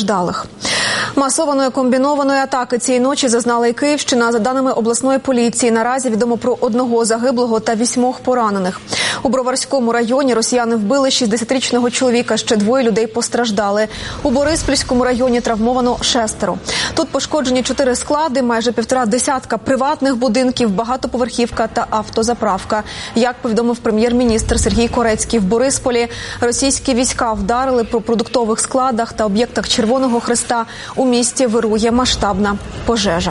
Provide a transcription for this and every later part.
постраждалих. Масованої комбінованої атаки цієї ночі зазнала і Київщина. За даними обласної поліції, наразі відомо про 1 загиблого та 8 поранених. У Броварському районі росіяни вбили 60-річного чоловіка, ще 2 людей постраждали. У Бориспільському районі травмовано 6. Тут пошкоджені 4 склади, майже 1,5 десятка приватних будинків, багатоповерхівка та автозаправка. Як повідомив прем'єр-міністр Сергій Корецький, в Борисполі російські війська вдарили по продуктових складах та об'єктах Червоного Хреста. У місті вирує масштабна пожежа.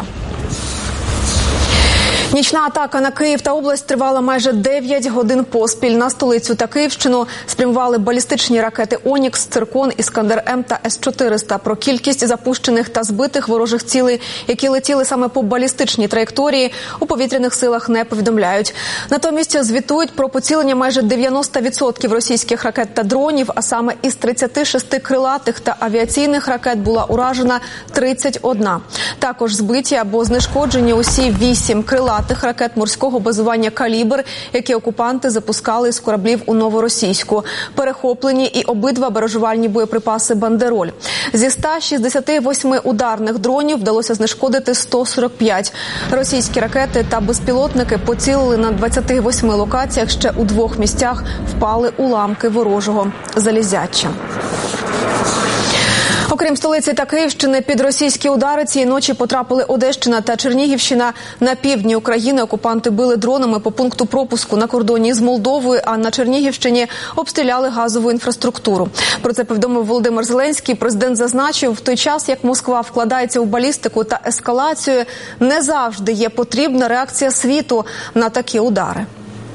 Нічна атака на Київ та область тривала майже 9 годин поспіль. На столицю та Київщину спрямували балістичні ракети «Онікс», «Циркон», «Іскандер-М» та С-400. Про кількість запущених та збитих ворожих цілей, які летіли саме по балістичній траєкторії, у повітряних силах не повідомляють. Натомість звітують про поцілення майже 90% російських ракет та дронів, а саме із 36 крилатих та авіаційних ракет була уражена 31. Також збиті або знешкоджені усі 8 крилатих ракет морського базування «Калібр», які окупанти запускали з кораблів у Новоросійську. Перехоплені і обидва баражувальні боєприпаси «Бандероль». Зі 168 ударних дронів вдалося знешкодити 145. Російські ракети та безпілотники поцілили на 28 локаціях, ще у 2 місцях впали уламки ворожого залізяча. Окрім столиці та Київщини, під російські удари цієї ночі потрапили Одещина та Чернігівщина. На півдні України окупанти били дронами по пункту пропуску на кордоні з Молдовою, а на Чернігівщині обстріляли газову інфраструктуру. Про це повідомив Володимир Зеленський. Президент зазначив, в той час, як Москва вкладається у балістику та ескалацію, не завжди є потрібна реакція світу на такі удари.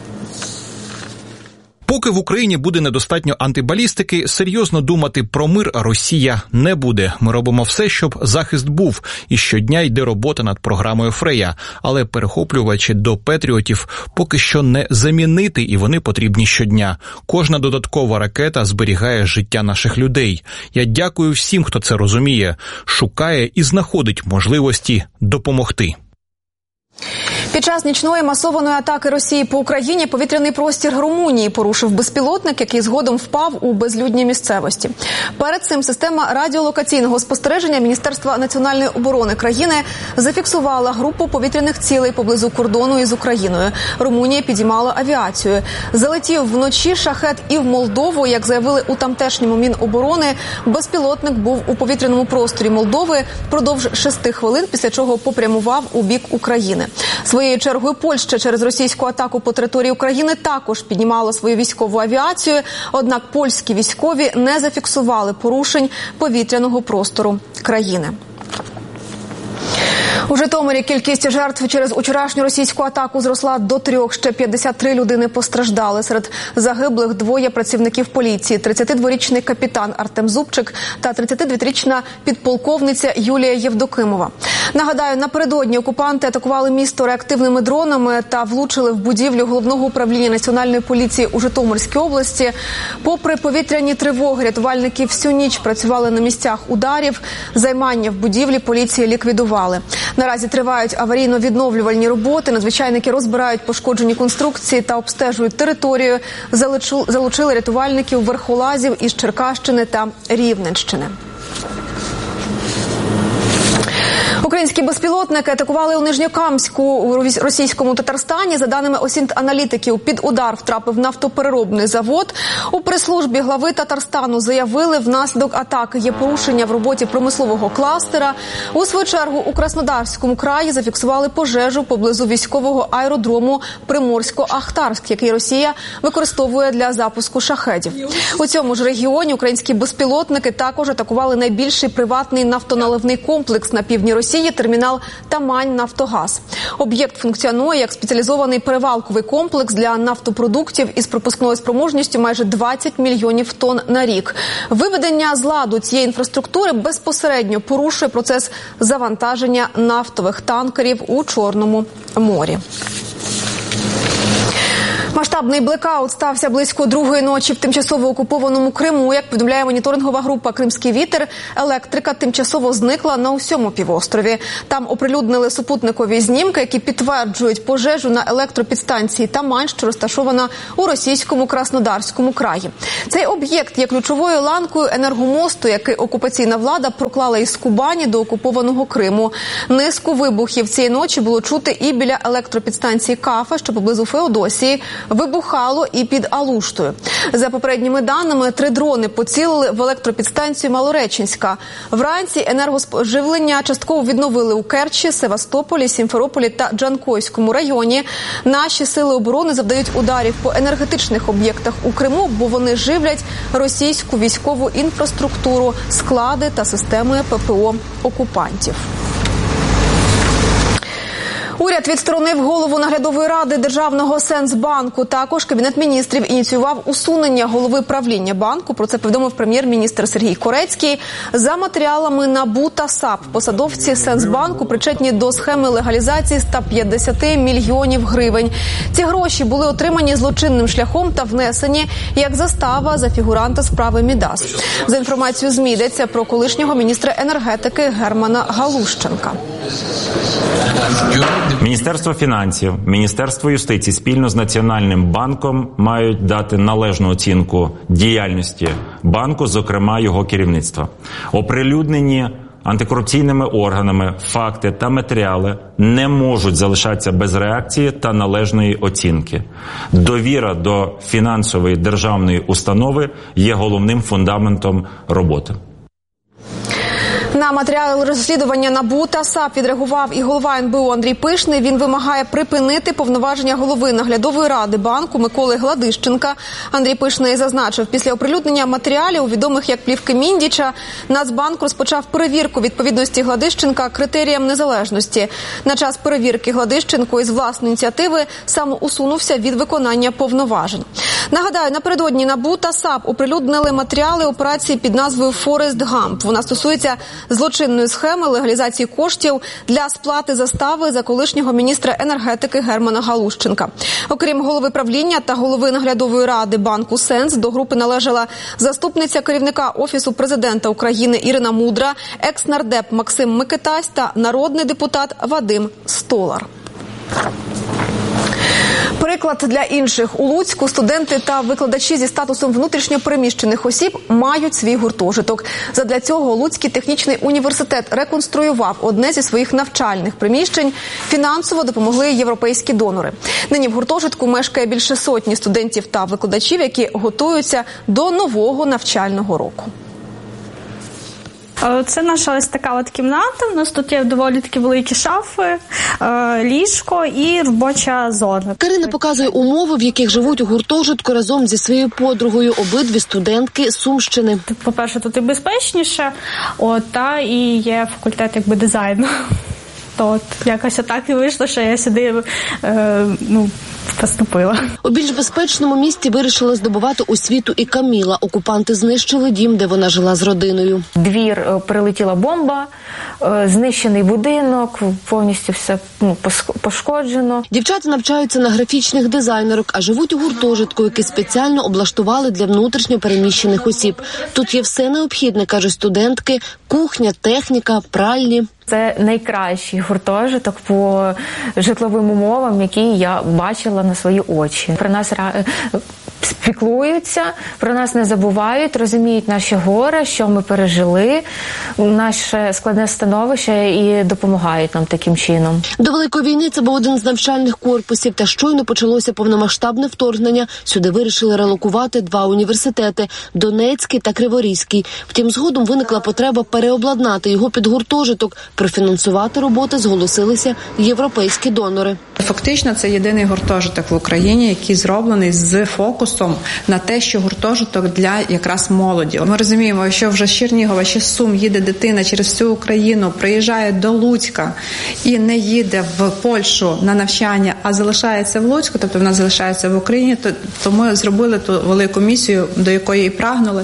Поки в Україні буде недостатньо антибалістики, серйозно думати про мир Росія не буде. Ми робимо все, щоб захист був. І щодня йде робота над програмою Фрея. Але перехоплювачі до Петріотів поки що не замінити, і вони потрібні щодня. Кожна додаткова ракета зберігає життя наших людей. Я дякую всім, хто це розуміє, шукає і знаходить можливості допомогти. Під час нічної масованої атаки Росії по Україні повітряний простір Румунії порушив безпілотник, який згодом впав у безлюдній місцевості. Перед цим система радіолокаційного спостереження Міністерства національної оборони країни зафіксувала групу повітряних цілей поблизу кордону із Україною. Румунія підіймала авіацію. Залетів вночі шахет і в Молдову. Як заявили у тамтешньому Міноборони, безпілотник був у повітряному просторі Молдови впродовж 6 хвилин, після чого попрямував у бік України. Своєю чергою Польща через російську атаку по території України також піднімала свою військову авіацію, однак польські військові не зафіксували порушень повітряного простору країни. У Житомирі кількість жертв через учорашню російську атаку зросла до 3. Ще 53 людини постраждали. Серед загиблих 2 працівників поліції – 32-річний капітан Артем Зубчик та 32-річна підполковниця Юлія Євдокимова. Нагадаю, напередодні окупанти атакували місто реактивними дронами та влучили в будівлю Головного управління Національної поліції у Житомирській області. Попри повітряні тривоги, рятувальники всю ніч працювали на місцях ударів. Займання в будівлі поліції ліквідували. Наразі тривають аварійно-відновлювальні роботи. Надзвичайники розбирають пошкоджені конструкції та обстежують територію. Залучили рятувальників верхолазів із Черкащини та Рівненщини. Українські безпілотники атакували у Нижньокамську у російському Татарстані. За даними осінт-аналітиків, під удар втрапив нафтопереробний завод. У прес-службі глави Татарстану заявили, внаслідок атаки є порушення в роботі промислового кластера. У свою чергу у Краснодарському краї зафіксували пожежу поблизу військового аеродрому Приморсько-Ахтарськ, який Росія використовує для запуску шахедів. У цьому ж регіоні українські безпілотники також атакували найбільший приватний нафтоналивний комплекс на півдні Росії – термінал Тамань-Нафтогаз. Об'єкт функціонує як спеціалізований перевалковий комплекс для нафтопродуктів із пропускною спроможністю майже 20 мільйонів тонн на рік. Виведення з ладу цієї інфраструктури безпосередньо порушує процес завантаження нафтових танкерів у Чорному морі. Масштабний блекаут стався близько 2-ї ночі в тимчасово окупованому Криму. Як повідомляє моніторингова група «Кримський вітер», електрика тимчасово зникла на усьому півострові. Там оприлюднили супутникові знімки, які підтверджують пожежу на електропідстанції Тамань, що розташована у російському Краснодарському краї. Цей об'єкт є ключовою ланкою енергомосту, який окупаційна влада проклала із Кубані до окупованого Криму. Низку вибухів цієї ночі було чути і біля електропідстанції Кафа, що поблизу Феодосії. Вибухало і під Алуштою. За попередніми даними, 3 дрони поцілили в електропідстанцію Малореченська. Вранці енергоспоживлення частково відновили у Керчі, Севастополі, Сімферополі та Джанкойському районі. Наші сили оборони завдають ударів по енергетичних об'єктах у Криму, бо вони живлять російську військову інфраструктуру, склади та системи ППО окупантів. Уряд відсторонив голову наглядової ради Державного Сенсбанку. Також Кабінет міністрів ініціював усунення голови правління банку. Про це повідомив прем'єр-міністр Сергій Корецький. За матеріалами НАБУ та САП посадовці Сенсбанку причетні до схеми легалізації 150 мільйонів гривень. Ці гроші були отримані злочинним шляхом та внесені як застава за фігуранта справи Мідас. За інформацією ЗМІ йдеться про колишнього міністра енергетики Германа Галущенка. Міністерство фінансів, Міністерство юстиції спільно з Національним банком мають дати належну оцінку діяльності банку, зокрема його керівництва. Оприлюднені антикорупційними органами факти та матеріали не можуть залишатися без реакції та належної оцінки. Довіра до фінансової державної установи є головним фундаментом роботи. На матеріали розслідування НАБУ та САП відреагував і голова НБУ Андрій Пишний. Він вимагає припинити повноваження голови наглядової ради банку Миколи Гладищенка. Андрій Пишний зазначив, після оприлюднення матеріалів, відомих як плівки Міндіча, Нацбанк розпочав перевірку відповідності Гладищенка критеріям незалежності. На час перевірки Гладищенко із власної ініціативи самоусунувся від виконання повноважень. Нагадаю, напередодні НАБУ та САП оприлюднили матеріали операції під назвою «Форест Гамп». Вона стосується злочинної схеми легалізації коштів для сплати застави за колишнього міністра енергетики Германа Галущенка. Окрім голови правління та голови наглядової ради банку «Сенс», до групи належала заступниця керівника Офісу президента України Ірина Мудра, екс-нардеп Максим Микитась та народний депутат Вадим Столар. Приклад для інших. У Луцьку студенти та викладачі зі статусом внутрішньопереміщених осіб мають свій гуртожиток. Задля цього Луцький технічний університет реконструював одне зі своїх навчальних приміщень. Фінансово допомогли європейські донори. Нині в гуртожитку мешкає більше сотні студентів та викладачів, які готуються до нового навчального року. Це наша ось така от кімната. У нас тут є доволі такі великі шафи, ліжко і робоча зона. Карина показує умови, в яких живуть у гуртожитку разом зі своєю подругою. Обидві студентки Сумщини. По-перше, тут і безпечніше, та і є факультет дизайну. То якось отак і вийшло, що я сюди поступила. У більш безпечному місті вирішила здобувати освіту і Каміла. Окупанти знищили дім, де вона жила з родиною. Двір прилетіла бомба, знищений будинок, повністю все пошкоджено. Дівчата навчаються на графічних дизайнерок, а живуть у гуртожитку, який спеціально облаштували для внутрішньо переміщених осіб. Тут є все необхідне, кажуть студентки: кухня, техніка, пральні. Це найкращий гуртожиток по житловим умовам, який я бачила на свої очі. Про нас піклуються, про нас не забувають, розуміють наші горе, що ми пережили, наше складне становище і допомагають нам таким чином. До Великої війни це був один з навчальних корпусів, та щойно почалося повномасштабне вторгнення. Сюди вирішили релокувати 2 університети – Донецький та Криворізький. Втім, згодом виникла потреба переобладнати його під гуртожиток. Профінансувати роботи зголосилися європейські донори. Фактично, це єдиний гуртожиток в Україні, який зроблений з фокусом на те, що гуртожиток для якраз молоді. Ми розуміємо, що вже з Чернігова, ще з Сум їде дитина через всю Україну, приїжджає до Луцька і не їде в Польщу на навчання, а залишається в Луцьку, тобто вона залишається в Україні, то ми зробили ту велику місію, до якої і прагнули.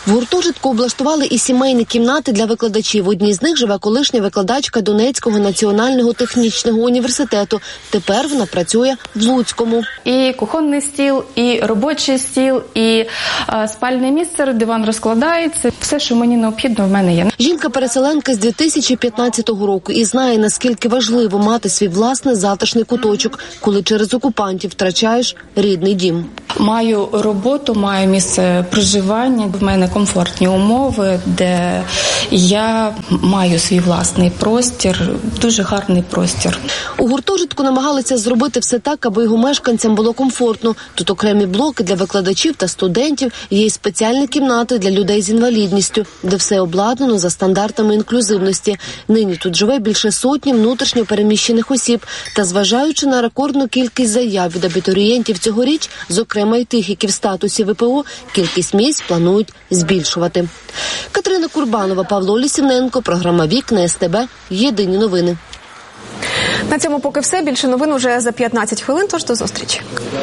В гуртожитку облаштували і сімейні кімнати для викладачів. В одній з них живе колишня викладачка Донецького національного технічного університету. Тепер вона працює в Луцькому. І кухонний стіл, і робочий стіл, і спальне місце, диван розкладається. Все, що мені необхідно, в мене є. Жінка-переселенка з 2015 року і знає, наскільки важливо мати свій власний затишний куточок, коли через окупантів втрачаєш рідний дім. Маю роботу, маю місце проживання, в мене комфортні умови, де я маю свій власний простір, дуже гарний простір. У гуртожитку намагалися зробити все так, аби його мешканцям було комфортно. Тут окремі блоки для викладачів та студентів, є й спеціальні кімнати для людей з інвалідністю, де все обладнано за стандартами інклюзивності. Нині тут живе більше сотні внутрішньо переміщених осіб. Та зважаючи на рекордну кількість заяв від абітурієнтів цьогоріч, зокрема й тих, які в статусі ВПО, кількість місць планують збільшувати. Катерина Курбанова, Павло Лісівненко, програма «Вікна СТБ». Єдині новини. На цьому поки все. Більше новин уже за 15 хвилин, тож до зустрічі.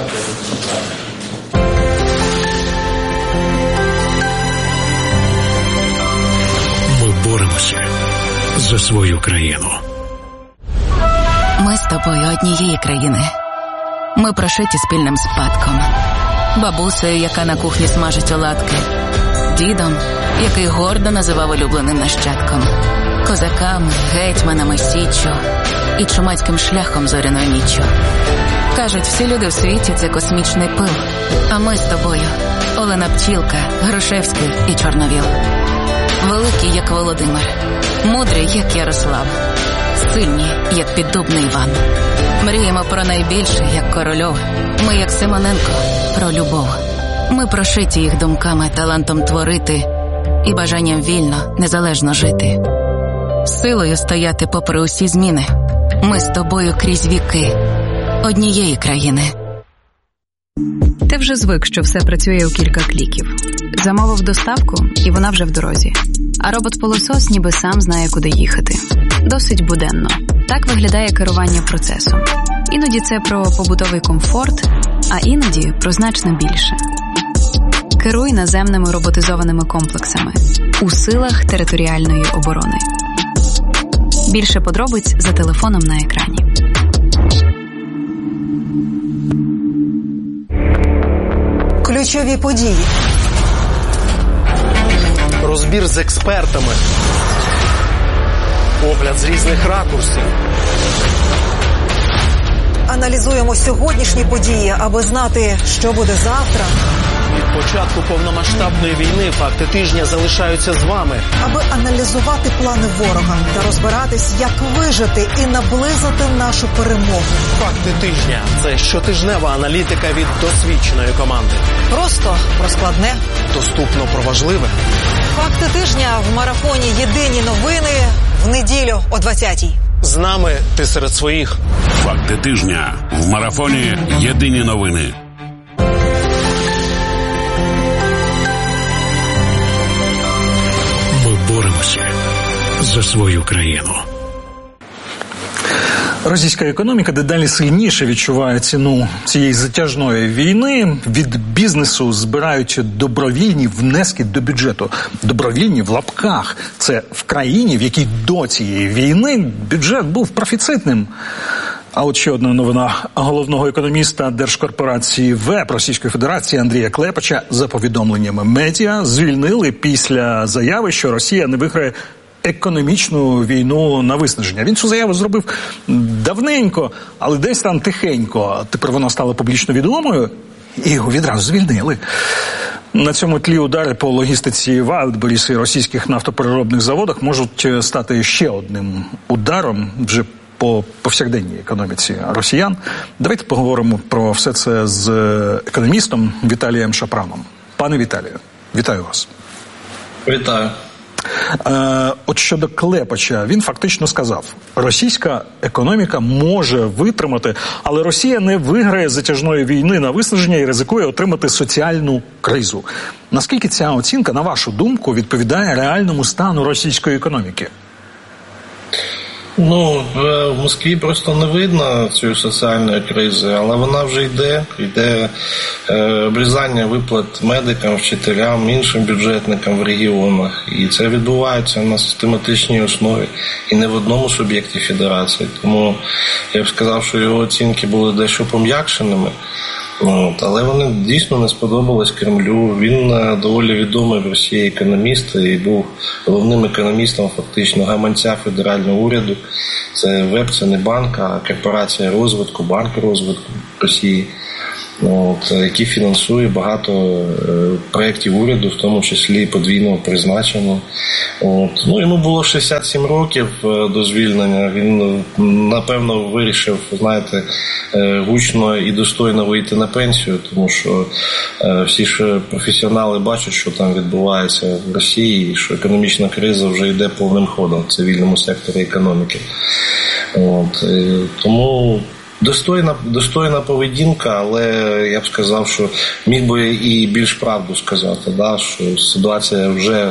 Ми боремося за свою країну. Ми з тобою однієї країни. Ми прошиті спільним спадком. Бабусею, яка на кухні смажить оладки. Дідом, який гордо називав улюбленим нащадком. Козаками, гетьманами, січчю і чумацьким шляхом зоряною ніччю. Кажуть, всі люди в світі – це космічний пил. А ми з тобою – Олена Пчілка, Грушевський і Чорновіл. Великі, як Володимир. Мудрі, як Ярослав. Сильні, як піддубний Іван. Мріємо про найбільше, як Корольов. Ми, як Симоненко, про любов. Ми прошиті їх думками, талантом творити і бажанням вільно, незалежно жити. Силою стояти попри усі зміни. Ми з тобою крізь віки однієї країни. Ти вже звик, що все працює у кілька кліків. Замовив доставку, і вона вже в дорозі. А робот-пилосос ніби сам знає, куди їхати. Досить буденно. Так виглядає керування процесом. Іноді це про побутовий комфорт, а іноді про значно більше. Керуй наземними роботизованими комплексами у силах територіальної оборони. Більше подробиць за телефоном на екрані. Ключові події. Розбір з експертами. Огляд з різних ракурсів. Аналізуємо сьогоднішні події, аби знати, що буде завтра. Від початку повномасштабної війни факти тижня залишаються з вами. Аби аналізувати плани ворога та розбиратись, як вижити і наблизити нашу перемогу. Факти тижня – це щотижнева аналітика від досвідченої команди. Просто про складне, доступно про важливе. Факти тижня в марафоні «Єдині новини» в неділю о 20-й. З нами ти серед своїх. Факти тижня в марафоні «Єдині новини». Ми боремося за свою країну. Російська економіка дедалі сильніше відчуває ціну цієї затяжної війни. Від бізнесу збирають добровільні внески до бюджету. Добровільні в лапках. Це в країні, в якій до цієї війни бюджет був профіцитним. А от ще одна новина головного економіста Держкорпорації ВЕП Російської Федерації Андрія Клепача за повідомленнями медіа звільнили після заяви, що Росія не виграє економічну війну на виснаження. Він цю заяву зробив давненько, але десь там тихенько. Тепер вона стала публічно відомою і його відразу звільнили. На цьому тлі удари по логістиці Wildberries і російських нафтопереробних заводах можуть стати ще одним ударом вже по повсякденній економіці росіян. Давайте поговоримо про все це з економістом Віталієм Шапраном. Пане Віталію, вітаю вас. Вітаю. От щодо Клепача, він фактично сказав, російська економіка може витримати, але Росія не виграє затяжної війни на виснаження і ризикує отримати соціальну кризу. Наскільки ця оцінка, на вашу думку, відповідає реальному стану російської економіки? Ну, в Москві просто не видно цієї соціальної кризи, але вона вже йде. Йде обрізання виплат медикам, вчителям, іншим бюджетникам в регіонах. І це відбувається на систематичній основі і не в одному суб'єкті федерації. Тому я б сказав, що його оцінки були дещо пом'якшеними. Але вони дійсно не сподобались Кремлю. Він доволі відомий в Росії економіст і був головним економістом фактично гаманця федерального уряду. Це ВЕБ, це не банк, а корпорація розвитку, банк розвитку Росії, який фінансує багато проєктів уряду, в тому числі подвійного призначення. Ну, йому було 67 років до звільнення. Він, напевно, вирішив, знаєте, гучно і достойно вийти на пенсію, тому що всі ж професіонали бачать, що там відбувається в Росії, і що економічна криза вже йде повним ходом в цивільному секторі економіки. Тому достойна поведінка, але я б сказав, що міг би і більш правду сказати, що ситуація вже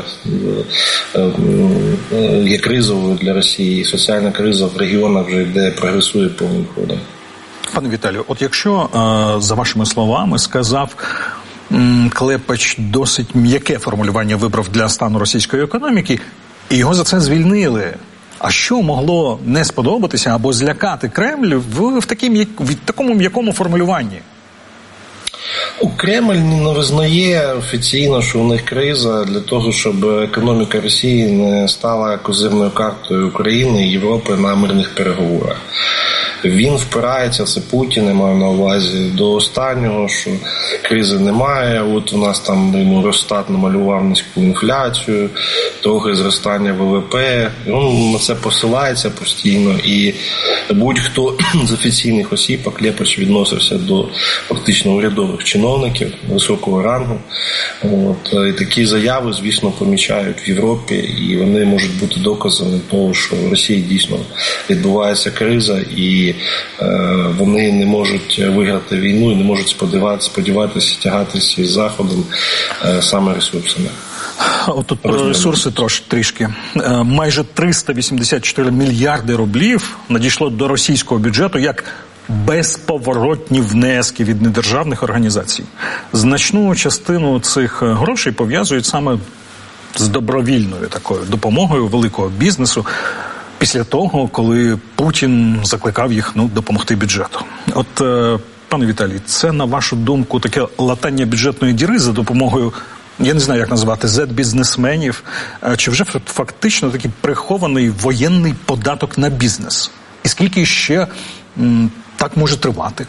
є кризовою для Росії, і соціальна криза в регіонах вже йде, прогресує повним ходом. Пане Віталію, от якщо, за вашими словами, сказав Клепач досить м'яке формулювання вибрав для стану російської економіки, і його за це звільнили, а що могло не сподобатися або злякати Кремль в такому м'якому формулюванні? Кремль не визнає офіційно, що у них криза для того, щоб економіка Росії не стала козирною картою України і Європи на мирних переговорах. Він впирається, це Путін, я маю на увазі, до останнього, що кризи немає, от у нас там йому Росстат намалював низьку інфляцію, трохи зростання ВВП, він на це посилається постійно, і будь-хто з офіційних осіб, а Клепач відносився до фактично урядових чиновників високого рангу, і такі заяви, звісно, помічають в Європі, і вони можуть бути доказами того, що в Росії дійсно відбувається криза, і вони не можуть виграти війну і не можуть сподіватися тягатися із Заходом саме ресурсами. Отут про ресурси трішки. Майже 384 мільярди рублів надійшло до російського бюджету як безповоротні внески від недержавних організацій. Значну частину цих грошей пов'язують саме з добровільною такою допомогою великого бізнесу, після того, коли Путін закликав їх допомогти бюджету. От, пане Віталій, це, на вашу думку, таке латання бюджетної діри за допомогою, я не знаю, як назвати, зет-бізнесменів, чи вже фактично такий прихований воєнний податок на бізнес? І скільки ще так може тривати?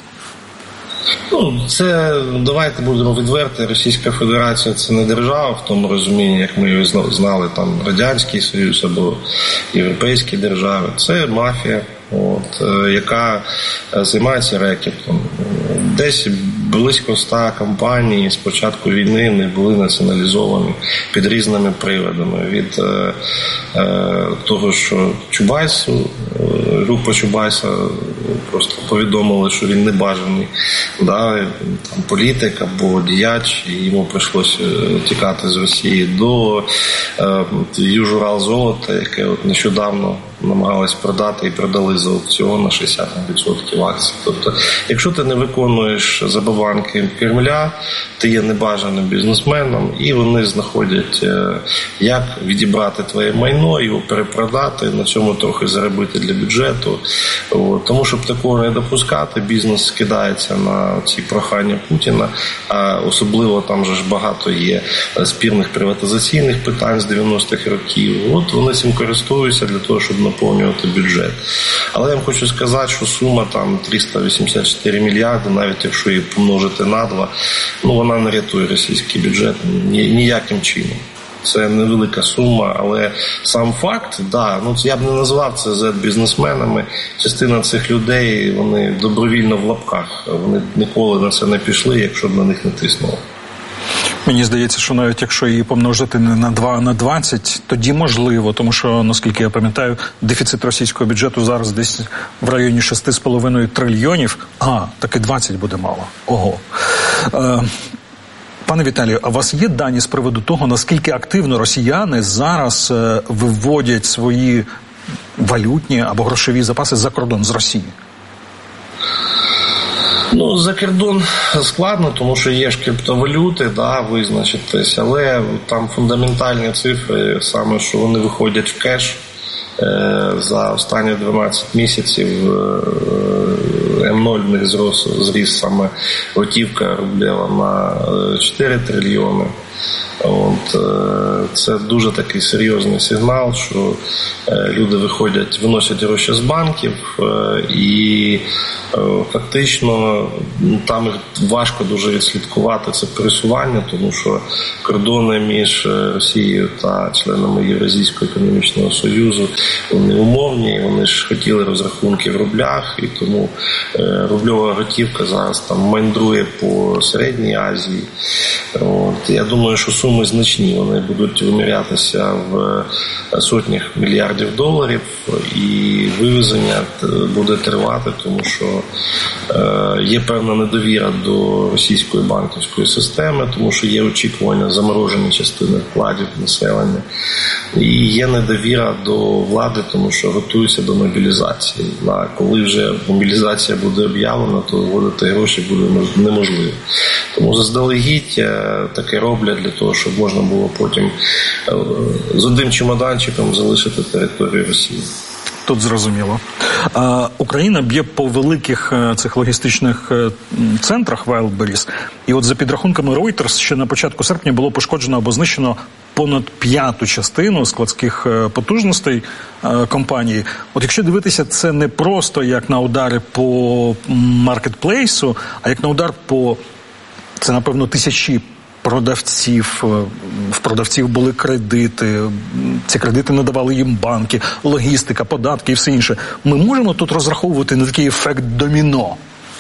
Це, давайте будемо відверті, Російська Федерація – це не держава в тому розумінні, як ми її знали, там, Радянський Союз або європейські держави. Це мафія, яка займається рекетом. Десь близько 100 компаній з початку війни не були націоналізовані під різними приводами. Від того, що Чубайсу, група Чубайса просто повідомили, що він не бажаний, там, політик або діяч, і йому прийшлося тікати з Росії, до Южуралзолота, яке нещодавно намагалися продати і продали за аукціон на 60% акцій. Тобто, якщо ти не виконуєш забаганки Кремля, ти є небажаним бізнесменом, і вони знаходять, як відібрати твоє майно, його перепродати, на цьому трохи заробити для бюджету. Тому, щоб такого не допускати, бізнес скидається на ці прохання Путіна, а особливо там же ж багато є спірних приватизаційних питань з 90-х років. От вони цим користуються для того, щоб наповнювати бюджет. Але я вам хочу сказати, що сума там 384 мільярди, навіть якщо її помножити на 2, вона не рятує російський бюджет ніяким чином. Це невелика сума, але сам факт, я б не назвав це зет-бізнесменами. Частина цих людей, вони добровільно в лапках, вони ніколи на це не пішли, якщо б на них не тиснуло. Мені здається, що навіть якщо її помножити не на 2, а на 20, тоді можливо, тому що, наскільки я пам'ятаю, дефіцит російського бюджету зараз десь в районі 6,5 трильйонів, таки 20 буде мало. Ого. Пане Віталію, а у вас є дані з приводу того, наскільки активно росіяни зараз виводять свої валютні або грошові запаси за кордон з Росії? Ну, за кордон складно, тому що є ж криптовалюти, визначитись, але там фундаментальні цифри, саме що вони виходять в кеш. За останні 12 місяців М0 в них зріс саме готівка рублева на 4 трильйони. Це дуже такий серйозний сигнал, що люди виносять гроші з банків, і фактично там важко дуже відслідкувати це пересування, тому що кордони між Росією та членами Євразійського економічного союзу, вони умовні, вони ж хотіли розрахунки в рублях, і тому рубльова готівка зараз там мандрує по Середній Азії. Я думаю, що суми значні, вони будуть вимірятися в сотнях мільярдів доларів, і вивезення буде тривати, тому що є певна недовіра до російської банківської системи, тому що є очікування замороження частини вкладів населення, і є недовіра до влади, тому що готуються до мобілізації. А коли вже мобілізація буде об'явлена, то виводити гроші буде неможливо. Тому заздалегідь таке роблять для того, щоб можна було потім з одним чемоданчиком залишити територію Росії. Тут зрозуміло. Україна б'є по великих цих логістичних центрах Wildberries. І от за підрахунками Reuters, ще на початку серпня було пошкоджено або знищено понад 1/5 частину складських потужностей компанії. От якщо дивитися, це не просто як на удари по маркетплейсу, а як на удар по, це напевно, тисячі продавців, в продавців були кредити, ці кредити надавали їм банки, логістика, податки і все інше. Ми можемо тут розраховувати на такий ефект доміно?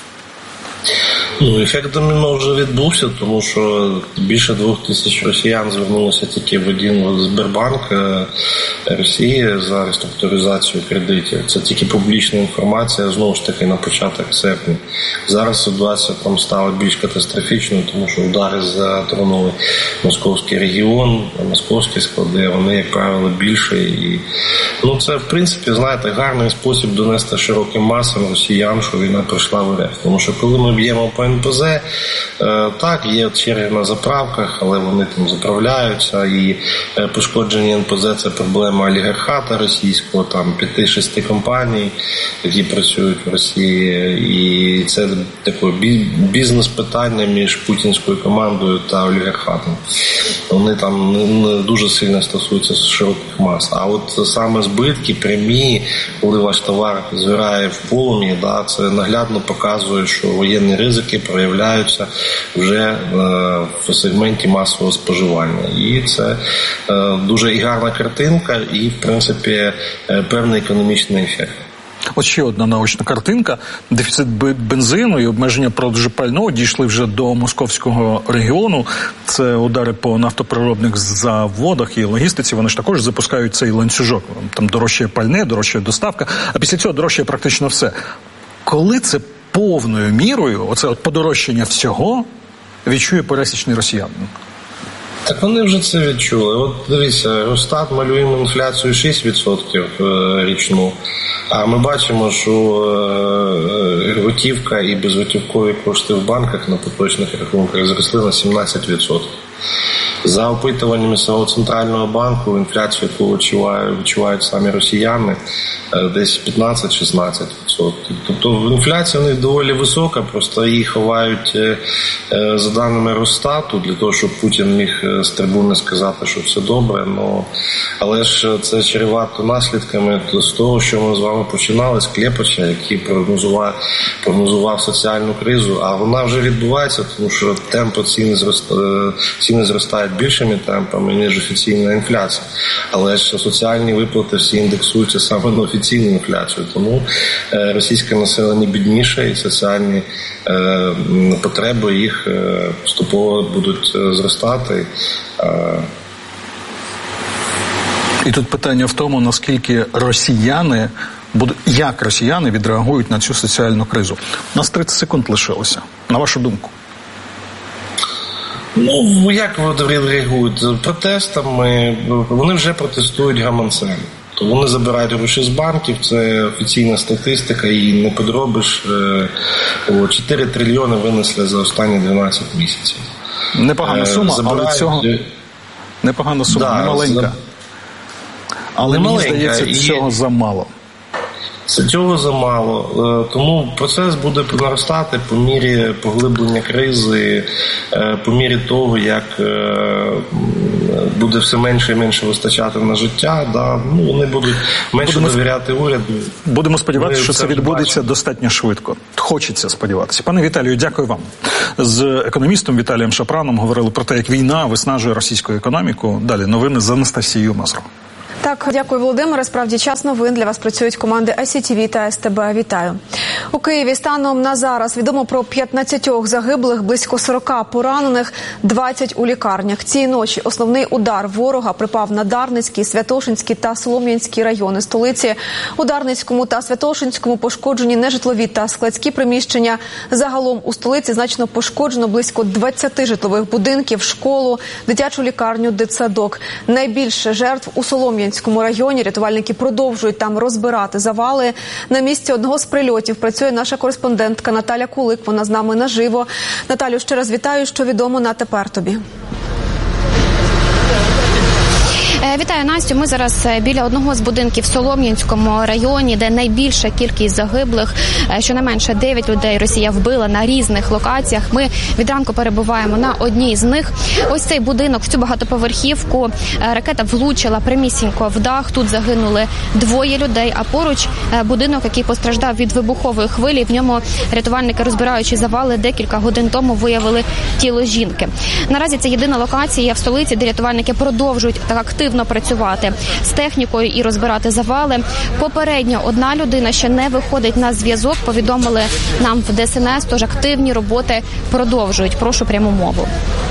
Ефект доміно вже відбувся, тому що більше 2000 росіян звернулося тільки в один Сбербанк Росії за реструктуризацію кредитів. Це тільки публічна інформація, знову ж таки, на початок серпня. Зараз ситуація там стала більш катастрофічною, тому що удари затронули московський регіон, московські склади, вони, як правило, більше. І це, в принципі, знаєте, гарний спосіб донести широким масам росіян, що війна прийшла в РФ. Тому що коли ми б'ємо по НПЗ, так, є черги на заправках, але вони там заправляються, і пошкодження НПЗ – це проблема олігархата російського, там 5-6 компаній, які працюють в Росії, і це таке бізнес-питання між путінською командою та олігархатом. Вони там не дуже сильно стосуються широких мас. А от саме збитки прямі, коли ваш товар згорає в полум'ї, це наглядно показує, що воєнні ризики проявляються вже в сегменті масового споживання. І це дуже гарна картинка і, в принципі, певний економічний ефект. От ще одна наочна картинка. Дефіцит бензину і обмеження продажу пального дійшли вже до московського регіону. Це удари по нафтопереробних заводах і логістиці. Вони ж також запускають цей ланцюжок. Там дорожчає пальне, дорожчає доставка, а після цього дорожчає практично все. Коли це повною мірою, оце от подорожчання всього, відчує пересічний росіянин? Так вони вже це відчули. От дивіться, Росстат малює інфляцію 6% річну, а ми бачимо, що готівка і безготівкові кошти в банках на поточних рахунках зросли на 17%. За опитуваннями свого центрального банку, інфляцію, яку відчувають самі росіяни, десь 15-16%. Тобто інфляція у них доволі висока, просто її ховають за даними Росстату, для того, щоб Путін міг з трибуни сказати, що все добре. Але ж це чревато наслідками з того, що ми з вами починали, з Клепача, який прогнозував соціальну кризу, а вона вже відбувається, тому що темпи ціни зростають більшими темпами, ніж офіційна інфляція. Але ж соціальні виплати всі індексуються саме на офіційну інфляцію. Тому російське населення бідніше і соціальні потреби їх поступово будуть зростати. І тут питання в тому, наскільки як росіяни відреагують на цю соціальну кризу. У нас 30 секунд лишилося. На вашу думку? Як вони реагують? Протестами. Вони вже протестують гаманцем. То вони забирають гроші з банків, це офіційна статистика, її не підробиш. 4 трильйони винесли за останні 12 місяців. Непогана сума, але цього... Непогана сума, не маленька. Але мені здається, цього замало. Цього замало. Тому процес буде наростати по мірі поглиблення кризи, по мірі того, як буде все менше і менше вистачати на життя. Вони будуть менше довіряти уряду. Будемо сподіватися, що це відбудеться достатньо швидко. Хочеться сподіватися. Пане Віталію, дякую вам. З економістом Віталієм Шапраном говорили про те, як війна виснажує російську економіку. Далі новини з Анастасією Мазур. Так, дякую, Володимире. Справді, час новин. Для вас працюють команди ICTV та СТБ. Вітаю. У Києві станом на зараз відомо про 15 загиблих, близько 40 поранених, 20 у лікарнях. Цієї ночі основний удар ворога припав на Дарницький, Святошинський та Солом'янський райони столиці. У Дарницькому та Святошинському пошкоджені нежитлові та складські приміщення. Загалом у столиці значно пошкоджено близько 20 житлових будинків, школу, дитячу лікарню, дитсадок. Найбільше жертв у Солом'янському районі. Рятувальники продовжують там розбирати завали. На місці одного з прильотів працює наша кореспондентка Наталя Кулик. Вона з нами наживо. Наталю, ще раз вітаю. Що відомо на тепер тобі? Вітаю, Настю. Ми зараз біля одного з будинків в Солом'янському районі, де найбільша кількість загиблих. Щонайменше 9 людей Росія вбила на різних локаціях. Ми від ранку перебуваємо на одній з них. Ось цей будинок, в цю багатоповерхівку ракета влучила прямісінько в дах. Тут загинули 2 людей, а поруч будинок, який постраждав від вибухової хвилі. В ньому рятувальники, розбираючи завали, декілька годин тому виявили тіло жінки. Наразі це єдина локація в столиці, де рятувальники продовжують так активно працювати з технікою і розбирати завали. Попередньо одна людина ще не виходить на зв'язок, повідомили нам в ДСНС, тож активні роботи продовжують. Прошу пряму мову.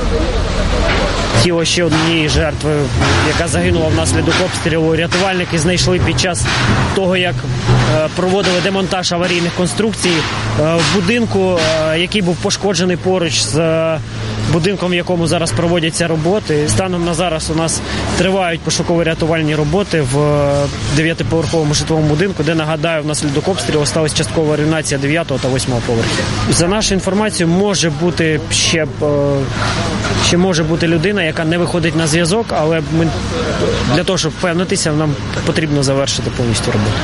Тіло ще однієї жертви, яка загинула внаслідок обстрілу, рятувальники знайшли під час того, як проводили демонтаж аварійних конструкцій в будинку, який був пошкоджений поруч з будинком, в якому зараз проводяться роботи. Станом на зараз у нас тривають пошуково-рятувальні роботи в 9-поверховому житловому будинку, де, нагадаю, внаслідок обстрілу сталася часткова руйнація 9 та 8 поверхів. За нашу інформацію, може бути ще може бути людина, яка не виходить на зв'язок, але ми для того, щоб впевнитися, нам потрібно завершити повністю роботу.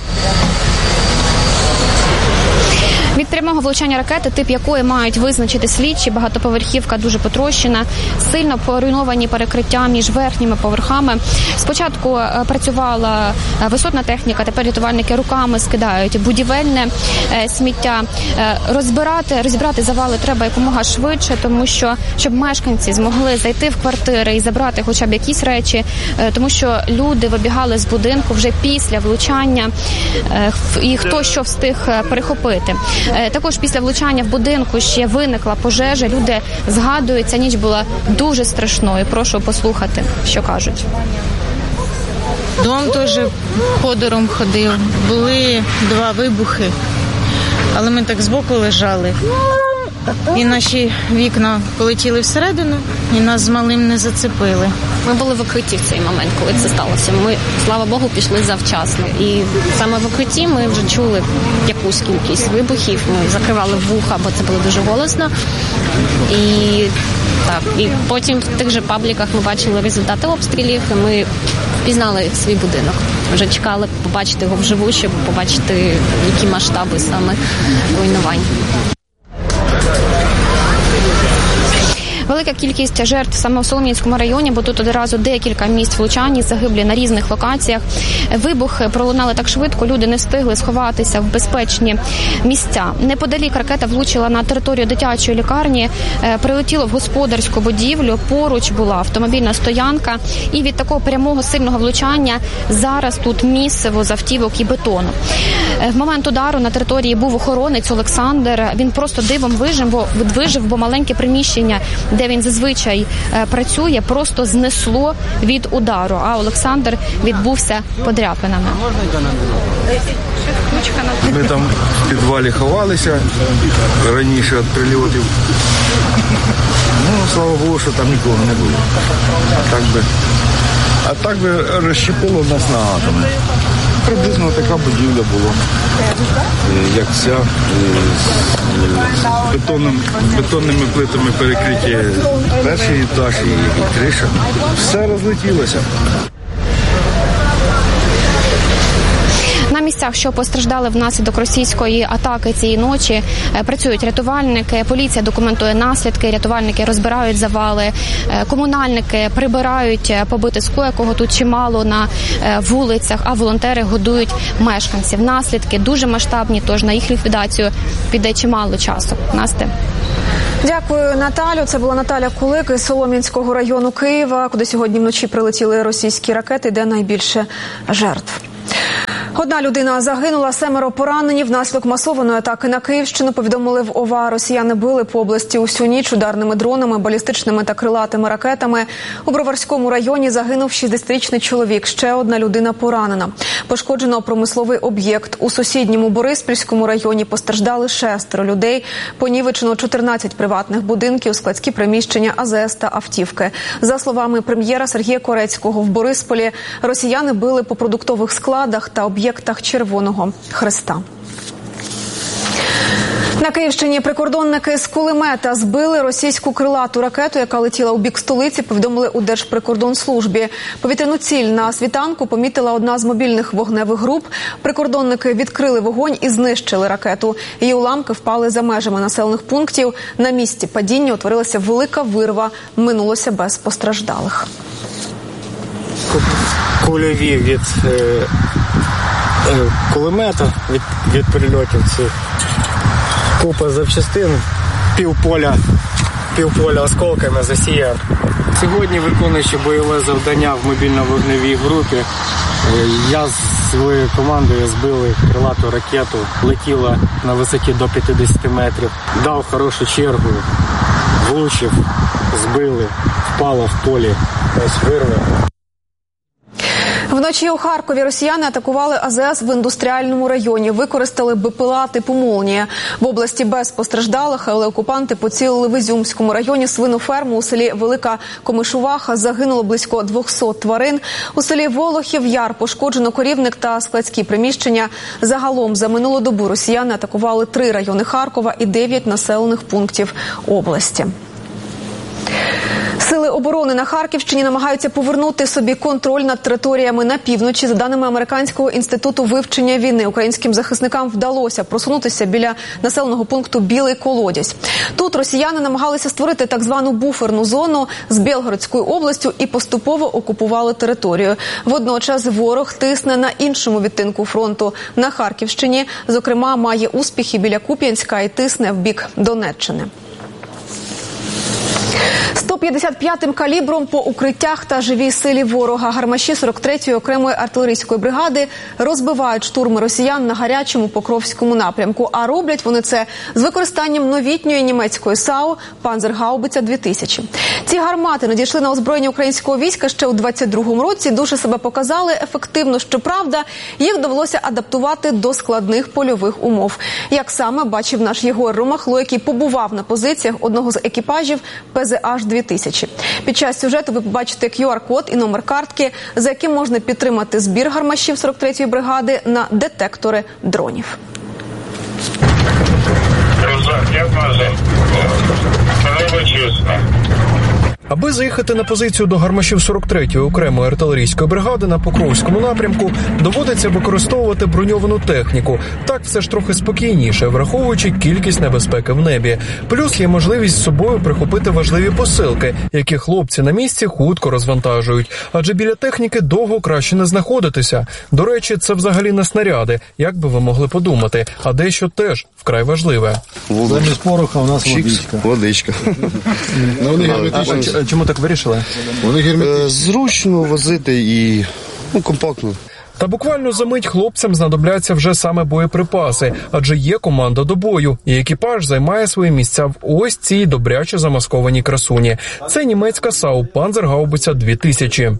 Від прямого влучання ракети, тип якої мають визначити слідчі, багатоповерхівка дуже потрощена, сильно поруйновані перекриття між верхніми поверхами. Спочатку працювала висотна техніка, тепер рятувальники руками скидають будівельне сміття. Розбирати завали треба якомога швидше, тому що, щоб мешканці змогли зайти в квартири і забрати хоча б якісь речі, тому що люди вибігали з будинку вже після влучання, і хто що встиг перехопити. Також після влучання в будинку ще виникла пожежа. Люди згадують, ця ніч була дуже страшною. Прошу послухати, що кажуть. Дом теж ходором ходив. Були 2 вибухи, але ми так збоку лежали. І наші вікна полетіли всередину, і нас з малим не зацепили. Ми були в укритті в цей момент, коли це сталося. Ми, слава Богу, пішли завчасно. І саме в укритті ми вже чули якусь кількість вибухів. Ми закривали вуха, бо це було дуже голосно. І потім в тих же пабліках ми бачили результати обстрілів, і ми впізнали свій будинок. Вже чекали побачити його вживу, щоб побачити, які масштаби саме руйнувань. Велика кількість жертв саме у Солом'янському районі, бо тут одразу декілька місць влучань, загиблі на різних локаціях. Вибухи пролунали так швидко, люди не встигли сховатися в безпечні місця. Неподалік ракета влучила на територію дитячої лікарні, прилетіло в господарську будівлю, поруч була автомобільна стоянка, і від такого прямого сильного влучання зараз тут місиво з автівок і бетону. В момент удару на території був охоронець Олександр, він просто дивом вижив, бо маленьке приміщення, де він зазвичай працює, просто знесло від удару, а Олександр відбувся подряпинами. Ми там в підвалі ховалися раніше від прильотів. Слава Богу, що там нікого не було. Так би А так би розщепило нас на атоми. Приблизно така будівля була, як ця, з бетонними плитами перекриті перший етаж і криша. Все розлетілося. На місцях, що постраждали внаслідок російської атаки цієї ночі, працюють рятувальники, поліція документує наслідки, рятувальники розбирають завали, комунальники прибирають побите скло, якого тут чимало на вулицях, а волонтери годують мешканців. Наслідки дуже масштабні, тож на їх ліквідацію піде чимало часу. Настя. Дякую, Наталю. Це була Наталя Кулик із Солом'янського району Києва, куди сьогодні вночі прилетіли російські ракети, де найбільше жертв. Одна людина загинула, 7 поранені внаслідок масованої атаки на Київщину, повідомили в ОВА. Росіяни били по області усю ніч ударними дронами, балістичними та крилатими ракетами. У Броварському районі загинув 60-річний чоловік, ще одна людина поранена. Пошкоджено промисловий об'єкт. У сусідньому Бориспільському районі постраждали 6 людей. Понівечено 14 приватних будинків, складські приміщення, АЗС та автівки. За словами прем'єра Сергія Корецького, в Борисполі росіяни били по продуктових складах та об'єктах Червоного Хреста. На Київщині прикордонники з кулемета збили російську крилату ракету, яка летіла у бік столиці, повідомили у Держприкордонслужбі. Повітряну ціль на світанку помітила одна з мобільних вогневих груп. Прикордонники відкрили вогонь і знищили ракету. Її уламки впали за межами населених пунктів. На місці падіння утворилася велика вирва. Минулося без постраждалих. Кульові від кулемета, від прильотів цих. Купа запчастин, півполя осколками засіяв. Сьогодні, виконуючи бойове завдання в мобільно-вогневій групі, я з своєю командою збили крилату ракету, летіла на висоті до 50 метрів, дав хорошу чергу, влучив, збили, впало в полі, ось вирва. Вночі у Харкові росіяни атакували АЗС в індустріальному районі. Використали БПЛА типу «Молнія». В області без постраждалих, але окупанти поцілили в Ізюмському районі свиноферму у селі Велика Комишуваха. Загинуло близько 200 тварин. У селі Волохів Яр пошкоджено корівник та складські приміщення. Загалом за минулу добу росіяни атакували 3 райони Харкова і 9 населених пунктів області. Сили оборони на Харківщині намагаються повернути собі контроль над територіями на півночі. За даними Американського інституту вивчення війни, українським захисникам вдалося просунутися біля населеного пункту Білий Колодязь. Тут росіяни намагалися створити так звану буферну зону з Білгородською областю і поступово окупували територію. Водночас ворог тисне на іншому відтинку фронту. На Харківщині, зокрема, має успіхи біля Куп'янська і тисне в бік Донеччини. 155-м калібром по укриттях та живій силі ворога. Гармаші 43-ї окремої артилерійської бригади розбивають штурми росіян на гарячому Покровському напрямку. А роблять вони це з використанням новітньої німецької САУ «Панзергаубиця-2000». Ці гармати надійшли на озброєння українського війська ще у 22-му році. Дуже себе показали ефективно. Щоправда, їх довелося адаптувати до складних польових умов. Як саме бачив наш Єгор Ромахло, який побував на позиціях одного з екіпажів ПЗАЖ-2000. Під час сюжету ви побачите QR-код і номер картки, за яким можна підтримати збір гармашів 43-ї бригади на детектори дронів. Аби заїхати на позицію до гармашів 43-ї окремої артилерійської бригади на Покровському напрямку, доводиться використовувати броньовану техніку. Так все ж трохи спокійніше, враховуючи кількість небезпеки в небі. Плюс є можливість з собою прихопити важливі посилки, які хлопці на місці хутко розвантажують. Адже біля техніки довго краще не знаходитися. До речі, це взагалі не снаряди, як би ви могли подумати, а дещо теж вкрай важливе. Замість пороха у нас водичка. Чому так вирішили? Зручно возити і компактно. Та буквально за мить хлопцям знадобляться вже саме боєприпаси, адже є команда до бою, і екіпаж займає свої місця в ось цій добряче замаскованій красуні. Це німецька САУ «Панзергаубиця-2000».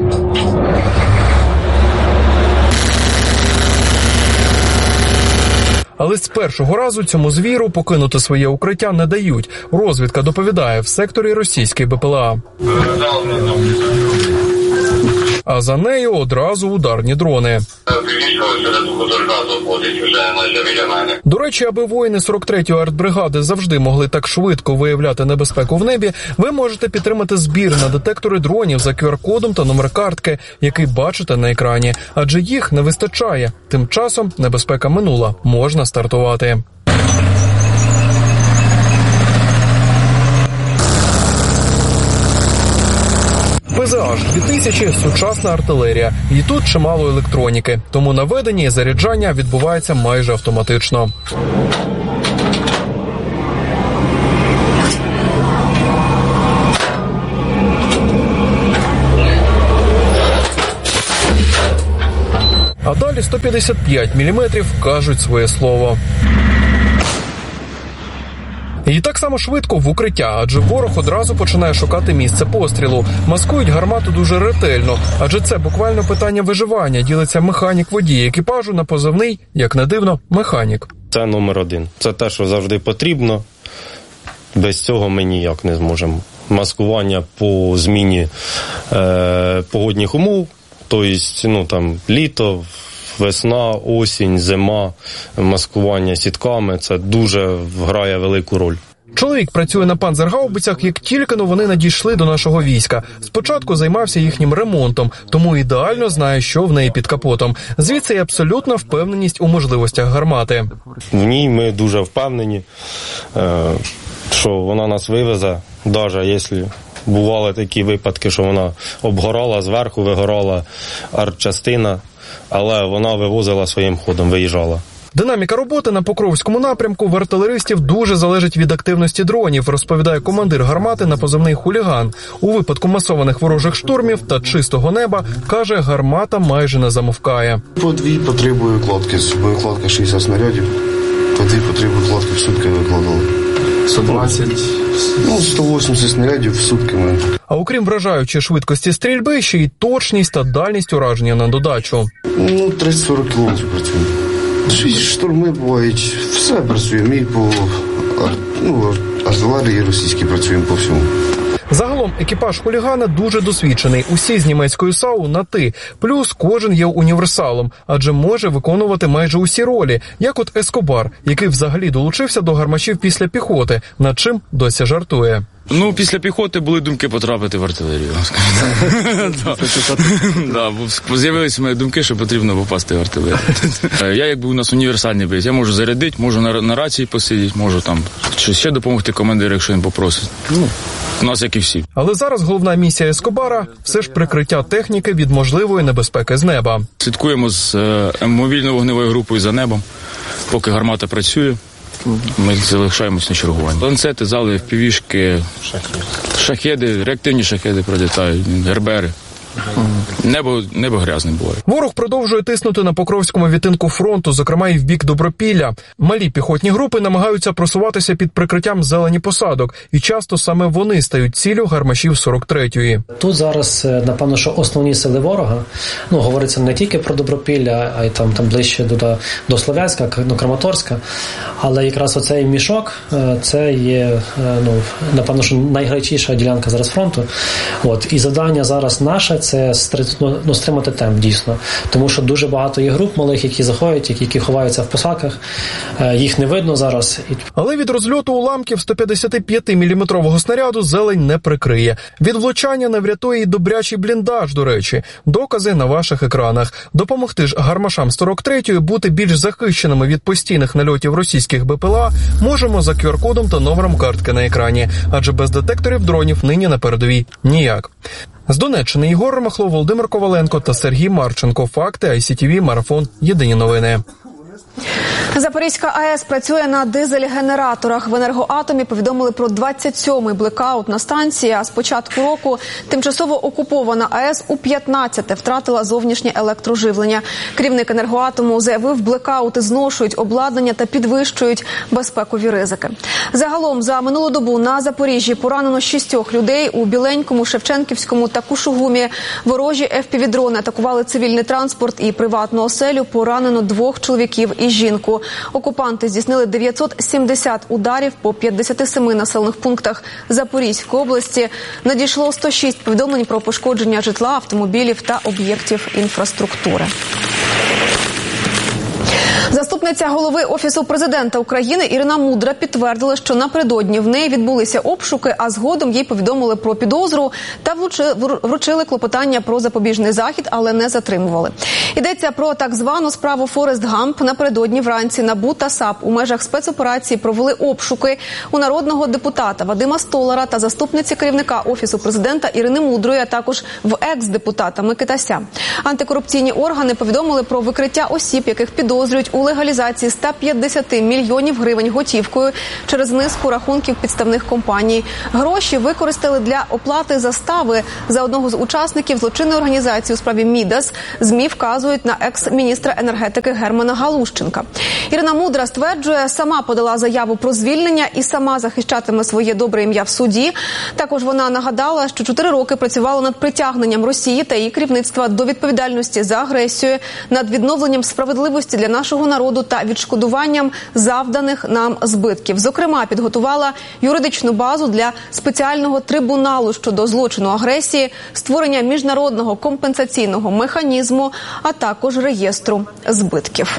Але з першого разу цьому звіру покинути своє укриття не дають. Розвідка доповідає, в секторі російський БПЛА. а за нею одразу ударні дрони. До речі, аби воїни 43-ї артбригади завжди могли так швидко виявляти небезпеку в небі, ви можете підтримати збір на детектори дронів за QR-кодом та номер картки, який бачите на екрані. Адже їх не вистачає. Тим часом небезпека минула. Можна стартувати. ПЗАЖ-2000 – сучасна артилерія. І тут чимало електроніки. Тому наведення і заряджання відбувається майже автоматично. А далі 155 мм кажуть своє слово. І так само швидко в укриття, адже ворог одразу починає шукати місце пострілу. Маскують гармату дуже ретельно, адже це буквально питання виживання, ділиться механік-водій екіпажу на позивний, як не дивно, механік. Це номер один. Це те, що завжди потрібно. Без цього ми ніяк не зможемо. Маскування по зміні погодних умов, тобто літо, весна, осінь, зима, маскування сітками – це дуже грає велику роль. Чоловік працює на панцергаубицях, як тільки-но вони надійшли до нашого війська. Спочатку займався їхнім ремонтом, тому ідеально знає, що в неї під капотом. Звідси й абсолютна впевненість у можливостях гармати. В ній ми дуже впевнені, що вона нас вивезе, навіть якщо бували такі випадки, що вона обгорала, зверху вигорала артчастина, але вона вивозила своїм ходом, виїжджала. Динаміка роботи на Покровському напрямку в артилеристів дуже залежить від активності дронів, розповідає командир гармати на позивний «Хуліган». У випадку масованих ворожих штурмів та чистого неба, каже, гармата майже не замовкає. По 2 потребує кладки, боєкладка 60 снарядів, по 2 потребує кладки в сутки викладали. 120? 180 снарядів в сутки. А окрім вражаючої швидкості стрільби, ще й точність та дальність ураження на додачу. 30-40 кілометрів працюємо. Штурми бувають, все працюємо. І по артилерії російській працюємо по всьому. Загалом екіпаж «Хулігана» дуже досвідчений. Усі з німецькою САУ на «ти». Плюс кожен є універсалом, адже може виконувати майже усі ролі, як от Ескобар, який взагалі долучився до гармашів після піхоти, над чим досі жартує. Після піхоти були думки потрапити в артилерію. З'явилися в мене думки, що потрібно попасти в артилерію. Я якби у нас універсальний боєць. Я можу зарядити, можу на рації посидіти, можу там щось ще допомогти командиру, якщо він попросить. У нас як і всі. Але зараз головна місія Ескобара – все ж прикриття техніки від можливої небезпеки з неба. Слідкуємо з мобільно-вогневою групою за небом, поки гармата працює. Ми залишаємось на чергуванні. Ланцети, зали, впівішки, шахеди, реактивні шахеди пролітають, РБРи. Небо грязне буває. Ворог продовжує тиснути на Покровському відтинку фронту, зокрема і в бік Добропілля. Малі піхотні групи намагаються просуватися під прикриттям зелені посадок, і часто саме вони стають ціллю гармашів 43-ї. Тут зараз, напевно, що основні сили ворога, говориться не тільки про Добропілля, а й там ближче до Слов'янська, Краматорська, але якраз оцей мішок, це є, напевно, що найгарячіша ділянка зараз фронту. І завдання зараз наше – це стримати темп, дійсно. Тому що дуже багато є груп малих, які заходять, які ховаються в посадках. Їх не видно зараз. Але від розльоту уламків 155-мм снаряду зелень не прикриє. Від влучання не врятує і добрячий бліндаж, до речі. Докази на ваших екранах. Допомогти ж гармашам 43-ї бути більш захищеними від постійних нальотів російських БПЛА можемо за QR-кодом та номером картки на екрані. Адже без детекторів дронів нині на передовій ніяк. З Донеччини Ігор Ремахло, Володимир Коваленко та Сергій Марченко. Факти, ICTV, Марафон, Єдині новини. Запорізька АЕС працює на дизель-генераторах. В Енергоатомі повідомили про 27-й блекаут на станції, а з початку року тимчасово окупована АЕС у 15-те втратила зовнішнє електроживлення. Керівник Енергоатому заявив, блекаути зношують обладнання та підвищують безпекові ризики. Загалом за минулу добу на Запоріжжі поранено 6 людей. У Біленькому, Шевченківському та Кушугумі ворожі FPV-дрони атакували цивільний транспорт і приватну оселю. Поранено 2 чоловіків і жінку. Окупанти здійснили 970 ударів по 57 населених пунктах Запорізької області. Надійшло 106 повідомлень про пошкодження житла, автомобілів та об'єктів інфраструктури. Заступниця голови Офісу президента України Ірина Мудра підтвердила, що напередодні в неї відбулися обшуки, а згодом їй повідомили про підозру та вручили клопотання про запобіжний захід, але не затримували. Йдеться про так звану справу Форест Гамп. Напередодні вранці НАБУ та САП у межах спецоперації провели обшуки у народного депутата Вадима Столара та заступниці керівника Офісу президента Ірини Мудрої, а також в екс-депутата Микитася. Антикорупційні органи повідомили про викриття осіб, яких підозрюють у легалізації 150 мільйонів гривень готівкою через низку рахунків підставних компаній. Гроші використали для оплати застави за одного з учасників злочинної організації у справі Мідас. ЗМІ вказують на екс-міністра енергетики Германа Галущенка. Ірина Мудра стверджує, сама подала заяву про звільнення і сама захищатиме своє добре ім'я в суді. Також вона нагадала, що 4 роки працювала над притягненням Росії та її керівництва до відповідальності за агресію, над відновленням справедливості для нашого народу та відшкодуванням завданих нам збитків. Зокрема, підготувала юридичну базу для спеціального трибуналу щодо злочину агресії, створення міжнародного компенсаційного механізму, а також реєстру збитків.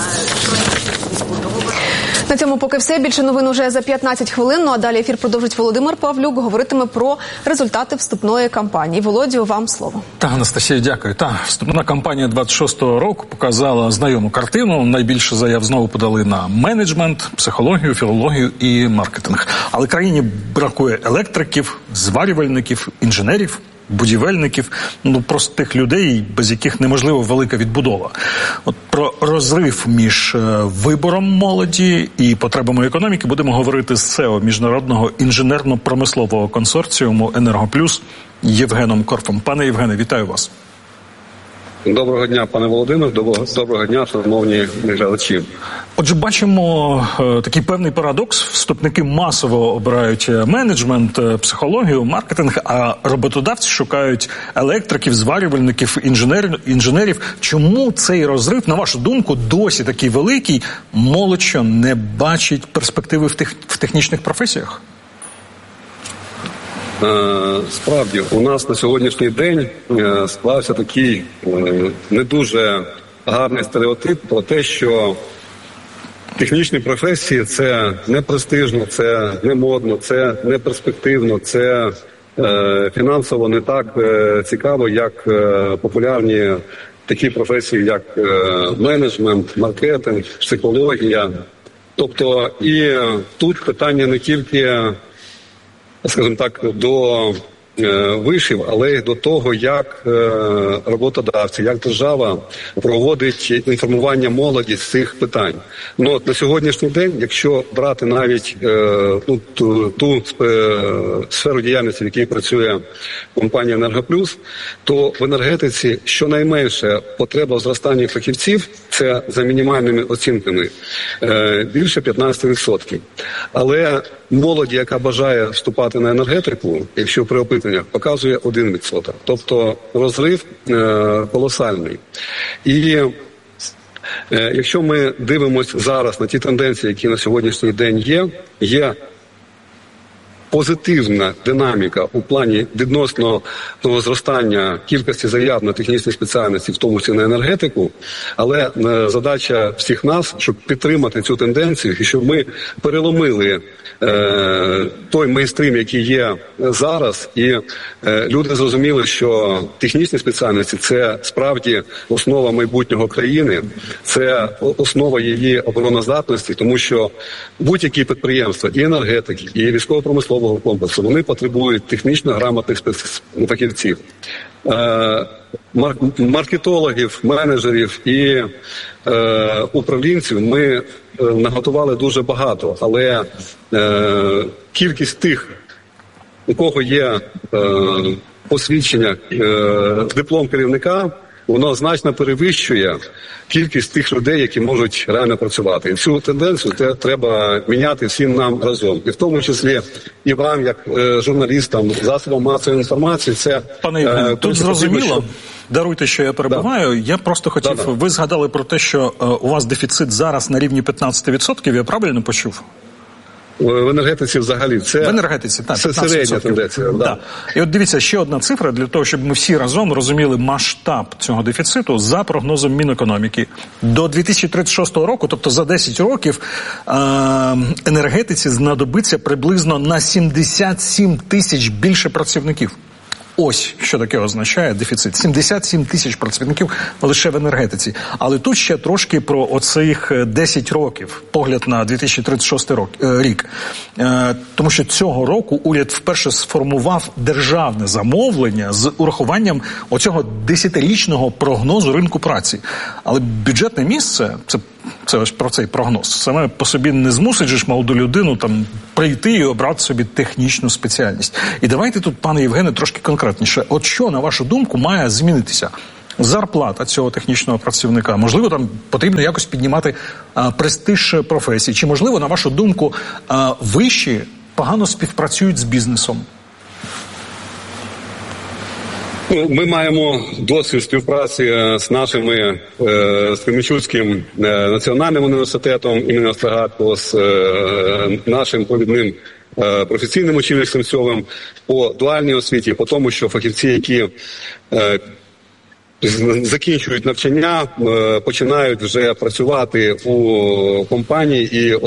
На цьому поки все. Більше новин уже за 15 хвилин. Ну а далі ефір продовжить Володимир Павлюк. Говоритиме про результати вступної кампанії. Володю, вам слово. Анастасія, дякую. Вступна кампанія 26-го року показала знайому картину. Найбільше заяв знову подали на менеджмент, психологію, філологію і маркетинг. Але країні бракує електриків, зварювальників, інженерів, будівельників, простих людей, без яких неможлива велика відбудова. От про розрив між вибором молоді і потребами економіки будемо говорити з СЕО Міжнародного інженерно-промислового консорціуму «Енергоплюс» Євгеном Корфом. Пане Євгене, вітаю вас. Доброго дня, пане Володимир, доброго дня, шановні глядачі. Отже, бачимо такий певний парадокс. Вступники масово обирають менеджмент, психологію, маркетинг, а роботодавці шукають електриків, зварювальників, інженерів. Чому цей розрив, на вашу думку, досі такий великий? Молодь що не бачить перспективи в технічних професіях? Справді, у нас на сьогоднішній день склався такий не дуже гарний стереотип про те, що технічні професії – це не престижно, це не модно, це не перспективно, це фінансово не так цікаво, як популярні такі професії, як менеджмент, маркетинг, психологія. Тобто і тут питання не тільки, скажімо так, до вишів, але й до того, як роботодавці, як держава проводить інформування молоді з цих питань. От на сьогоднішній день, якщо брати навіть ту сферу діяльності, в якій працює компанія «Енергоплюс», то в енергетиці щонайменше потреба в зростанні фахівців, це за мінімальними оцінками, більше 15%. Але молоді, яка бажає вступати на енергетику, якщо при опитуваннях, показує 1%. Тобто розрив колосальний. І якщо ми дивимося зараз на ті тенденції, які на сьогоднішній день є позитивна динаміка у плані відносно зростання кількості заяв на технічні спеціальності, в тому числі на енергетику, але задача всіх нас, щоб підтримати цю тенденцію і щоб ми переломили той мейнстрім, який є зараз, і люди зрозуміли, що технічні спеціальності – це справді основа майбутнього країни, це основа її обороноздатності, тому що будь-які підприємства, і енергетики, і військово-промислового комплексу, вони потребують технічно грамотних фахівців. Маркетологів, менеджерів і управлінців ми наготували дуже багато, але кількість тих, у кого є посвідчення, диплом керівника, воно значно перевищує кількість тих людей, які можуть реально працювати. І цю тенденцію треба міняти всім нам разом. І в тому числі і вам, як журналістам, засобам масової інформації, це... Пане Євгене, тут зрозуміло. Даруйте, що я перебуваю. Я просто хотів, ви згадали про те, що у вас дефіцит зараз на рівні 15%, я правильно почув? В енергетиці взагалі це... В енергетиці, так, 15%. Це середня тенденція, да. І от дивіться, ще одна цифра, для того, щоб ми всі разом розуміли масштаб цього дефіциту. За прогнозом Мінекономіки, до 2036 року, тобто за 10 років, енергетиці знадобиться приблизно на 77 тисяч більше працівників. Ось, що таке означає дефіцит. 77 тисяч працівників лише в енергетиці. Але тут ще трошки про оцих 10 років, погляд на 2036 рік. Тому що цього року уряд вперше сформував державне замовлення з урахуванням оцього 10-річного прогнозу ринку праці. Але бюджетне місце, це ось про цей прогноз, саме по собі не змусить же ж молоду людину там прийти і обрати собі технічну спеціальність. І давайте тут, пане Євгене, трошки конкретніше. От що, на вашу думку, має змінитися? Зарплата цього технічного працівника? Можливо, там потрібно якось піднімати престиж професії? Чи, можливо, на вашу думку, виші погано співпрацюють з бізнесом? Ми маємо досвід співпраці з нашими, з Кременчуцьким національним університетом імені Острогатського, з нашим провідним професійним училищем Сьовим по дуальній освіті, по тому, що фахівці, які закінчують навчання, починають вже працювати у компанії і